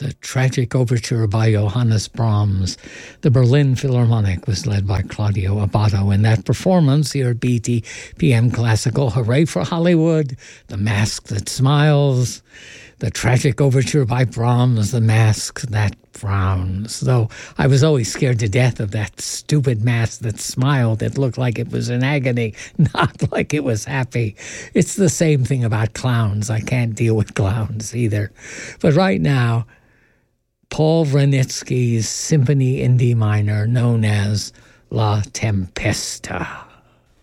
the tragic overture by Johannes Brahms. The Berlin Philharmonic was led by Claudio Abbado in that performance here at BT PM Classical. Hooray for Hollywood, The Mask That Smiles, the tragic overture by Brahms, The Mask That Frowns. Though I was always scared to death of that stupid mask that smiled. It looked like it was in agony, not like it was happy. It's the same thing about clowns. I can't deal with clowns either. But right now, Paul Wranitzky's Symphony in D minor, known as La Tempesta.